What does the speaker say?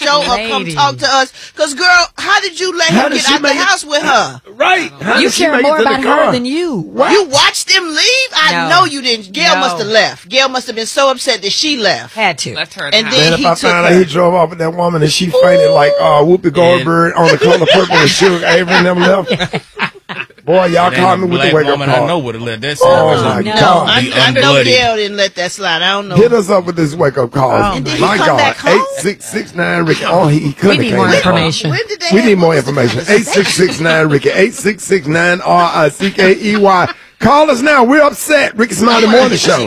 show or come talk to us. Because, girl, how did you let him get out the house with her? Right. You care more about her than you. What? You watched them leave? I know you didn't. Gail must have left. Gail must have been so upset that she left. Had to. Left her. And then if I found out he drove off with that woman and she fainted like Whoopi Goldberg on The Color Purple and Sugar Avery and them left. Boy, y'all caught me with the wake-up call. I know would have let that slide. Oh, my God. I know Gail didn't let that slide. I don't know. Hit us up with this wake-up call. And did he come back home? 8669-RICKY. Oh, he couldn't have We need more information. We need more information. 8669-RICKY. 8669-RICKEY. Call us now. We're upset. Ricky Smiley Morning Show.